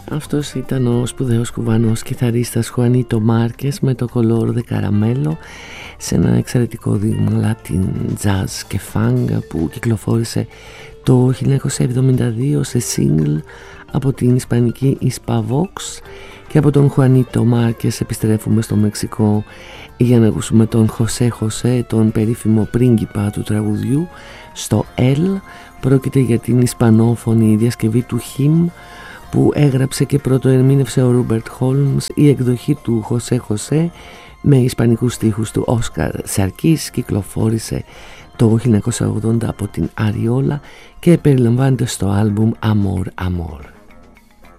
Αυτός ήταν ο σπουδαίος κουβανός κιθαρίστας Χουανίτο Μάρκες με το Color de Caramelo, σε ένα εξαιρετικό δείγμα Latin jazz και funk που κυκλοφόρησε το 1972 σε single από την ισπανική Hispavox. Και από τον Χουανίτο Μάρκες επιστρέφουμε στο Μεξικό για να ακούσουμε τον Χωσέ Χωσέ, τον περίφημο πρίγκιπα του τραγουδιού, στο El. Πρόκειται για την ισπανόφωνη διασκευή του Hymn που έγραψε και πρώτο ερμήνευσε ο Ρούμπερτ Χόλμς. Η εκδοχή του Χωσέ Χωσέ με ισπανικούς στίχους του Όσκαρ Σαρκής κυκλοφόρησε το 1980 από την Αριόλα και περιλαμβάνεται στο άλμπουμ Amor Amor.